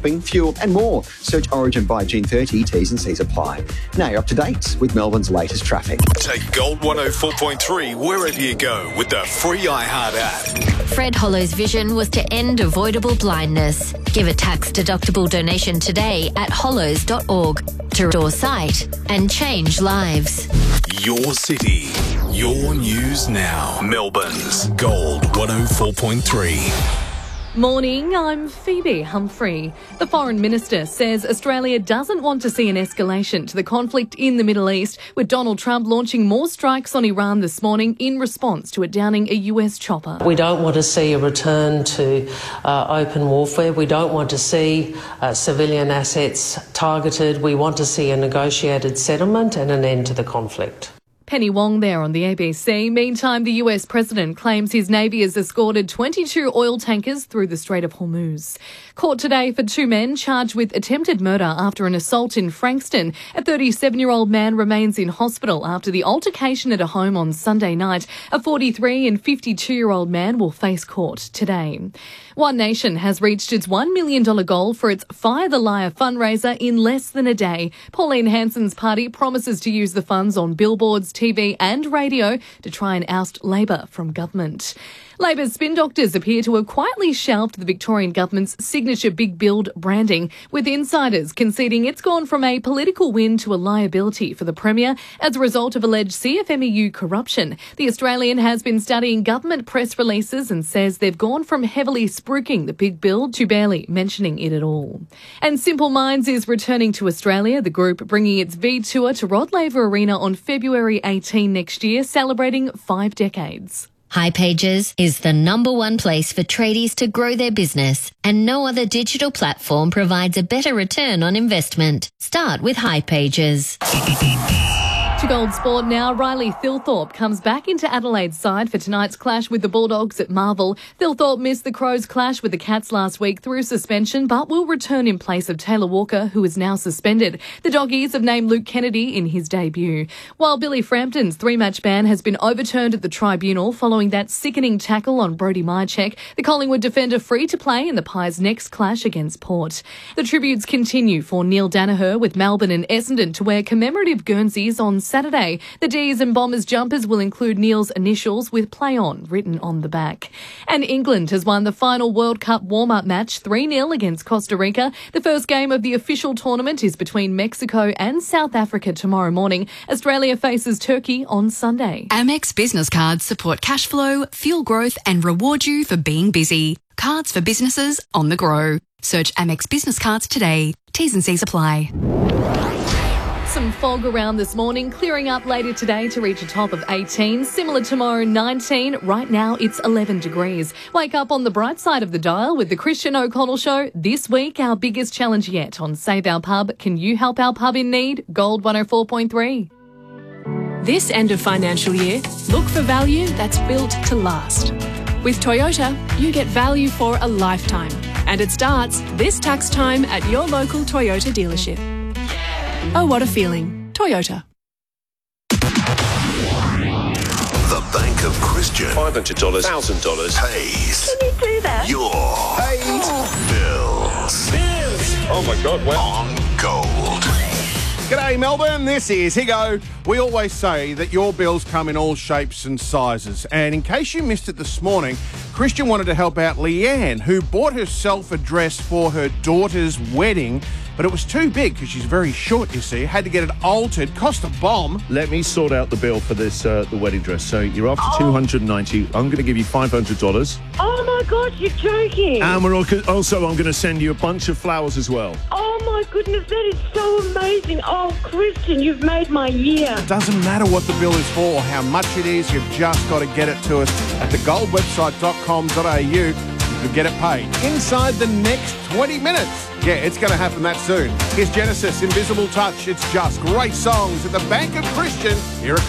shopping, fuel and more. Search Origin by June 30. T's and C's apply. Now you're up to date with Melbourne's latest traffic. Take Gold 104.3 wherever you go with the free iHeart app. Fred Hollow's vision was to end avoidable blindness. Give a tax-deductible donation today at hollows.org to restore sight and change lives. Your city, your news now. Melbourne's Gold 104.3. Morning, I'm Phoebe Humphrey. The Foreign Minister says Australia doesn't want to see an escalation to the conflict in the Middle East, with Donald Trump launching more strikes on Iran this morning in response to it downing a US chopper. We don't want to see a return to open warfare. We don't want to see civilian assets targeted. We want to see a negotiated settlement and an end to the conflict. Penny Wong there on the ABC. Meantime, the US president claims his Navy has escorted 22 oil tankers through the Strait of Hormuz. Court today for two men charged with attempted murder after an assault in Frankston. A 37-year-old man remains in hospital after the altercation at a home on Sunday night. A 43 and 52-year-old man will face court today. One Nation has reached its $1 million goal for its Fire the Liar fundraiser in less than a day. Pauline Hanson's party promises to use the funds on billboards, TV and radio to try and oust Labor from government. Labor's spin doctors appear to have quietly shelved the Victorian government's signature Big Build branding, with insiders conceding it's gone from a political win to a liability for the Premier as a result of alleged CFMEU corruption. The Australian has been studying government press releases and says they've gone from heavily spruiking the Big Build to barely mentioning it at all. And Simple Minds is returning to Australia, the group bringing its V Tour to Rod Laver Arena on February 18 next year, celebrating 5 decades. hipages is the #1 place for tradies to grow their business, and no other digital platform provides a better return on investment. Start with hipages. To Gold Sport now, Riley Thilthorpe comes back into Adelaide's side for tonight's clash with the Bulldogs at Marvel. Thilthorpe missed the Crows' clash with the Cats last week through suspension, but will return in place of Taylor Walker, who is now suspended. The Doggies have named Luke Kennedy in his debut. While Billy Frampton's 3-match ban has been overturned at the tribunal following that sickening tackle on Brody Myercheck, the Collingwood defender free to play in the Pies' next clash against Port. The tributes continue for Neil Danaher, with Melbourne and Essendon to wear commemorative Guernseys on Saturday. The D's and Bombers jumpers will include Neil's initials with "Play On" written on the back. And England has won the final World Cup warm-up match 3-0 against Costa Rica. The first game of the official tournament is between Mexico and South Africa tomorrow morning. Australia faces Turkey on Sunday. Amex business cards support cash flow, fuel growth and reward you for being busy. Cards for businesses on the go. Search Amex business cards today. T's and C's apply. Some fog around this morning, clearing up later today to reach a top of 18. Similar tomorrow, 19. Right now, it's 11 degrees. Wake up on the bright side of the dial with the Christian O'Connell Show. This week, our biggest challenge yet on Save Our Pub. Can you help our pub in need? Gold 104.3. This end of financial year, look for value that's built to last. With Toyota, you get value for a lifetime. And it starts this tax time at your local Toyota dealership. Oh, what a feeling. Toyota. The Bank of Christian. $500, $1,000 pays. Can you do that? Your bills. Oh my God, wow. On Gold. G'day Melbourne, this is Higo. We always say that your bills come in all shapes and sizes. And in case you missed it this morning, Christian wanted to help out Leanne, who bought herself a dress for her daughter's wedding, but it was too big because she's very short, you see. Had to get it altered, cost a bomb. Let me sort out the bill for this, the wedding dress. So you're after $290. I'm going to give you $500. Oh my God, you're joking. And we're also, I'm going to send you a bunch of flowers as well. Oh my goodness, that is so amazing. Oh, Christian, you've made my year. Doesn't matter what the bill is for or how much it is, you've just got to get it to us at thegoldwebsite.com.au. You could get it paid inside the next 20 minutes. Yeah, it's going to happen that soon. Here's Genesis, Invisible Touch. It's just great songs at the Bank of Christian. Here it comes.